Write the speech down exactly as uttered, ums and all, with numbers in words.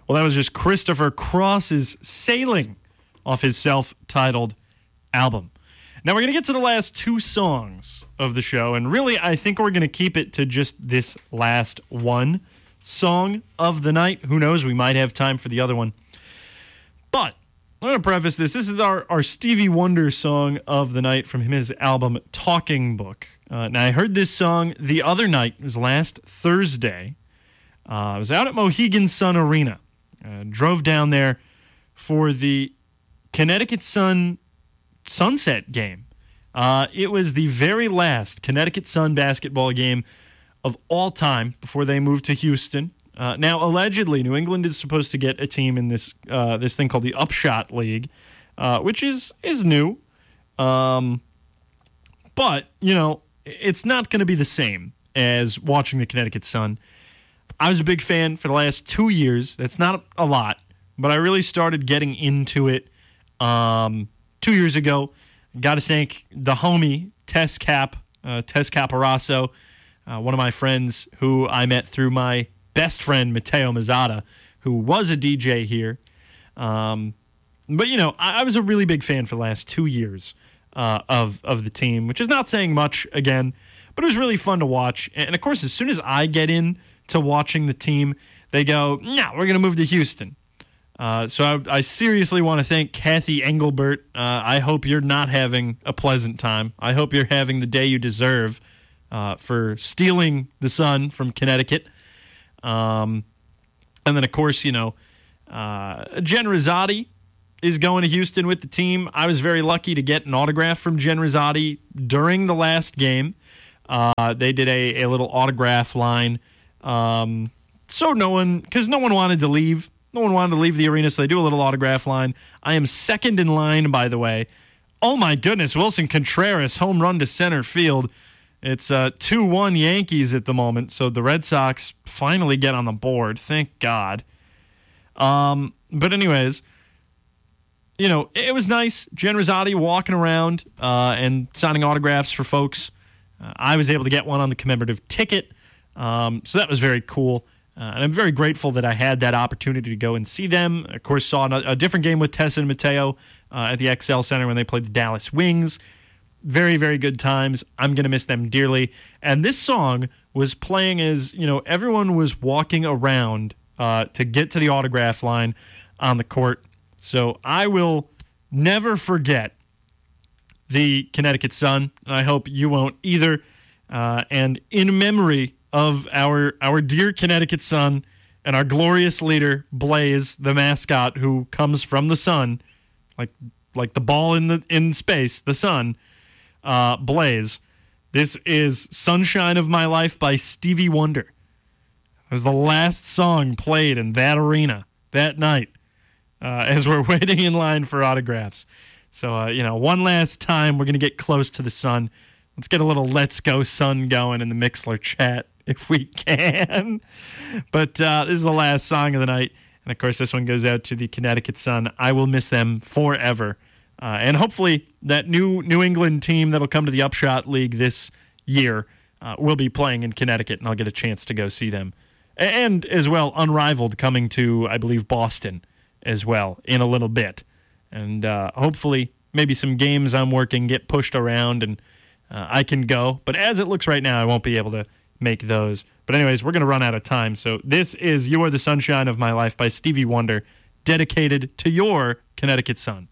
Well, that was just Christopher Cross's Sailing off his self-titled album. Now we're going to get to the last two songs of the show, and really I think we're going to keep it to just this last one song of the night. Who knows, we might have time for the other one. But I'm going to preface this. This is our, our Stevie Wonder song of the night from his album Talking Book. Uh, now I heard this song the other night. It was last Thursday. Uh, I was out at Mohegan Sun Arena. Uh, drove down there for the Connecticut Sun Sunset game. Uh, it was the very last Connecticut Sun basketball game of all time before they moved to Houston. Uh, now, allegedly, New England is supposed to get a team in this uh, this thing called the Upshot League, uh, which is is new. Um, but, you know, it's not going to be the same as watching the Connecticut Sun. I was a big fan for the last two years. That's not a lot, but I really started getting into it um, two years ago. Got to thank the homie, Tess Cap, uh, Tess Caparasso, uh, one of my friends who I met through my best friend, Matteo Mazzata, who was a D J here. Um, but, you know, I, I was a really big fan for the last two years uh, of, of the team, which is not saying much, again, but it was really fun to watch. And, of course, as soon as I get in to watching the team, they go, no, we're going to move to Houston. Uh, so I, I seriously want to thank Kathy Engelbert. Uh, I hope you're not having a pleasant time. I hope you're having the day you deserve uh, for stealing the Sun from Connecticut. Um, and then, of course, you know, uh, Jen Rosati is going to Houston with the team. I was very lucky to get an autograph from Jen Rosati during the last game. Uh, they did a, a little autograph line. Um, so no one, because no one wanted to leave. No one wanted to leave the arena, so they do a little autograph line. I am second in line, by the way. Oh, my goodness, Wilson Contreras, home run to center field. It's uh, two one Yankees at the moment, so the Red Sox finally get on the board. Thank God. Um, but anyways, you know, it was nice. Jen Rosati walking around uh, and signing autographs for folks. Uh, I was able to get one on the commemorative ticket. Um, so that was very cool, uh, and I'm very grateful that I had that opportunity to go and see them. Of course, saw a, a different game with Tessa and Mateo uh, at the X L Center when they played the Dallas Wings. Very, very good times. I'm going to miss them dearly. And this song was playing as, you know, everyone was walking around uh, to get to the autograph line on the court. So I will never forget the Connecticut Sun, and I hope you won't either. Uh, and in memory of our our dear Connecticut Sun and our glorious leader, Blaze, the mascot who comes from the sun, like like the ball in the in space, the sun, uh, Blaze. This is Sunshine of My Life by Stevie Wonder. It was the last song played in that arena that night uh, as we're waiting in line for autographs. So, uh, you know, one last time, we're going to get close to the sun. Let's get a little Let's Go Sun going in the Mixler chat if we can. But uh, this is the last song of the night. And, of course, this one goes out to the Connecticut Sun. I will miss them forever. Uh, and hopefully that new New England team that'll come to the Upshot League this year uh, will be playing in Connecticut, and I'll get a chance to go see them. And, as well, Unrivaled coming to, I believe, Boston as well in a little bit. And uh, hopefully maybe some games I'm working get pushed around and uh, I can go. But as it looks right now, I won't be able to make those. But anyways, we're going to run out of time. So this is You Are the Sunshine of My Life by Stevie Wonder, dedicated to your Connecticut Sun.